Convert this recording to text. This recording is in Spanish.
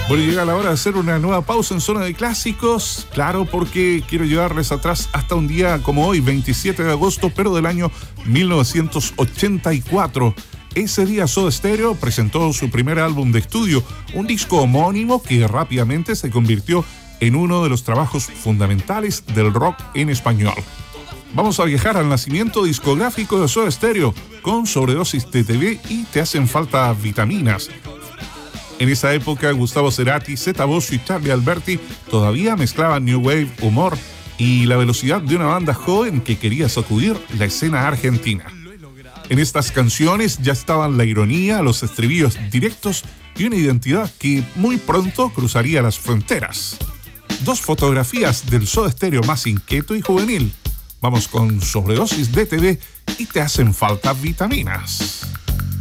Bueno, llega la hora de hacer una nueva pausa en Zona de Clásicos. Claro, porque quiero llevarles atrás hasta un día como hoy, 27 de agosto, pero del año 1984. Ese día Soda Stereo presentó su primer álbum de estudio, un disco homónimo que rápidamente se convirtió en uno de los trabajos fundamentales del rock en español. Vamos a viajar al nacimiento discográfico de Soda Stereo con Sobredosis de TV y Te hacen falta vitaminas. En esa época, Gustavo Cerati, Zeta Bosio y Charlie Alberti todavía mezclaban new wave, humor y la velocidad de una banda joven que quería sacudir la escena argentina. En estas canciones ya estaban la ironía, los estribillos directos y una identidad que muy pronto cruzaría las fronteras. Dos fotografías del Soda Stereo más inquieto y juvenil. Vamos con Sobredosis de TV y Te hacen falta vitaminas.